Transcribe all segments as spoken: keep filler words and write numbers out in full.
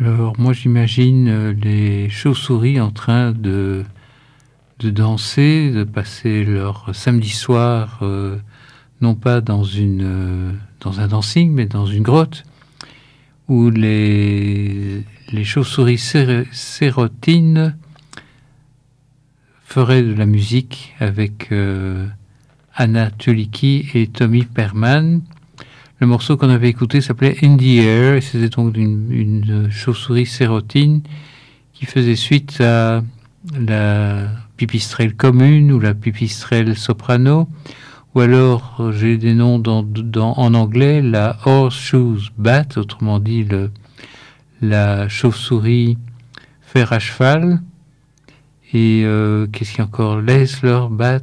Alors moi j'imagine euh, les chauves-souris en train de, de danser, de passer leur samedi soir, euh, non pas dans, une, euh, dans un dancing, mais dans une grotte, où les, les chauves-souris sé- sérotines feraient de la musique avec euh, Anna Tulicki et Tommy Perman. Le morceau qu'on avait écouté s'appelait In the Air, et c'était donc une, une chauve-souris sérotine qui faisait suite à la pipistrelle commune ou la pipistrelle soprano, ou alors j'ai des noms dans, dans, en anglais, la horseshoe bat, autrement dit le, la chauve-souris fer à cheval, et euh, qu'est-ce qu'il y a encore, Lesler bat,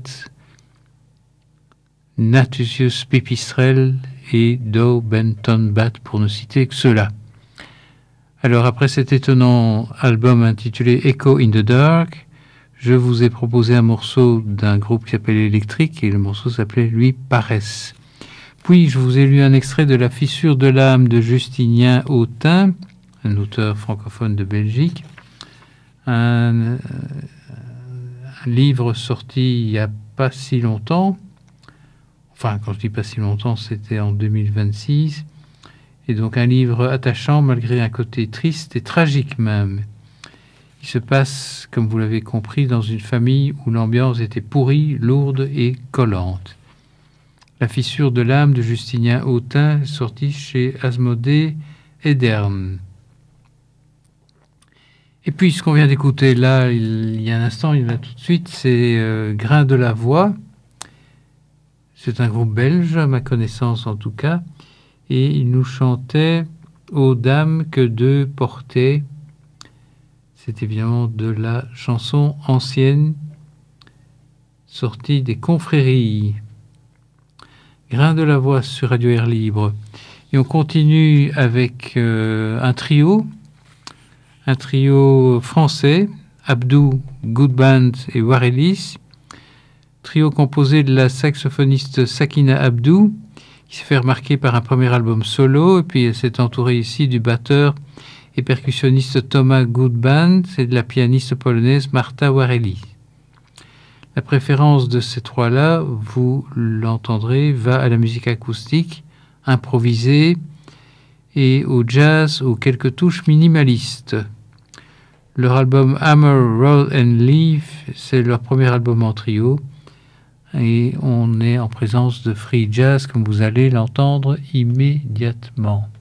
Natusius pipistrelle et Dow Benton Bat, pour ne citer que ceux-là. Alors après cet étonnant album intitulé Echo in the Dark, je vous ai proposé un morceau d'un groupe qui s'appelle Electric, et le morceau s'appelait lui Paresse. Puis je vous ai lu un extrait de La fissure de l'âme de Justinien Autain, un auteur francophone de Belgique, un, un livre sorti il n'y a pas si longtemps. Enfin, quand je dis pas si longtemps, c'était en deux mille vingt-six. Et donc un livre attachant malgré un côté triste et tragique même. Il se passe, comme vous l'avez compris, dans une famille où l'ambiance était pourrie, lourde et collante. La fissure de l'âme de Justinien Autain, sorti chez Asmodée Edern. Et puis ce qu'on vient d'écouter là, il y a un instant, il y en a tout de suite, c'est euh, Grain de la voix. C'est un groupe belge, à ma connaissance en tout cas, et il nous chantait « Ô dames que deux portaient ». C'est évidemment de la chanson ancienne sortie des confréries. Grain de la voix sur Radio Air Libre. Et on continue avec euh, un trio, un trio français, Abdou, Good Band et Warelis. Trio composé de la saxophoniste Sakina Abdou, qui s'est fait remarquer par un premier album solo, et puis elle s'est entourée ici du batteur et percussionniste Thomas Goodband et de la pianiste polonaise Marta Wareli. La préférence de ces trois-là, vous l'entendrez, va à la musique acoustique, improvisée, et au jazz, aux quelques touches minimalistes. Leur album Hammer, Roll and Leaf, c'est leur premier album en trio, et on est en présence de free jazz, comme vous allez l'entendre immédiatement.